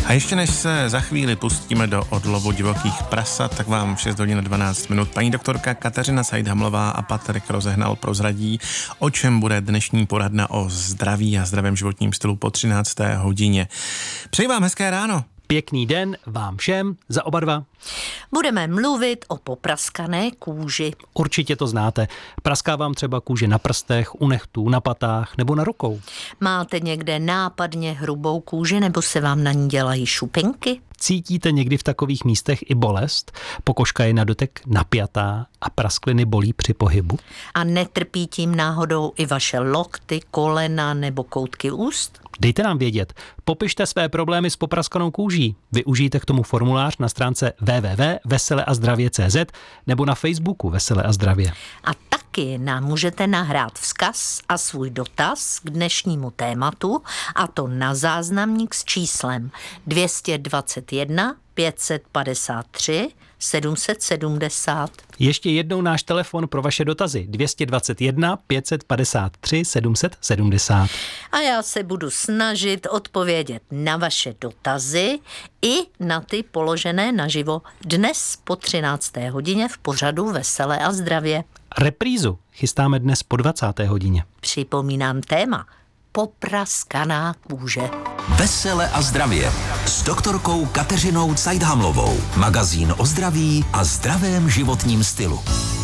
A ještě než se za chvíli pustíme do odlovu divokých prasat, tak vám v 6 hodin 12 minut paní doktorka Kateřina Seidhamlová a Patrik Rozehnal prozradí, o čem bude dnešní poradna o zdraví a zdravém životním stylu po 13. hodině. Přeji vám hezké ráno. Pěkný den vám všem, za oba dva. Budeme mluvit o popraskané kůži. Určitě to znáte. Praská vám třeba kůže na prstech, u nechtů, na patách nebo na rukou. Máte někde nápadně hrubou kůži nebo se vám na ní dělají šupinky? Cítíte někdy v takových místech i bolest? Pokožka je na dotek napjatá a praskliny bolí při pohybu? A netrpí tím náhodou i vaše lokty, kolena nebo koutky úst? Dejte nám vědět. Popište své problémy s popraskanou kůží. Využijte k tomu formulář na stránce www.veseleazdravě.cz nebo na Facebooku Vesele a zdravě. A taky nám můžete nahrát vzkaz a svůj dotaz k dnešnímu tématu, a to na záznamník s číslem 221 553 770. Ještě jednou náš telefon pro vaše dotazy 221 553 770. A já se budu snažit odpovědět na vaše dotazy i na ty položené naživo dnes po 13. hodině v pořadu Vesele a zdravě. Reprízu chystáme dnes po 20. hodině. Připomínám téma popraskaná kůže. Vesele a zdravě s doktorkou Kateřinou Seidhamlovou. Magazín o zdraví a zdravém životním stylu.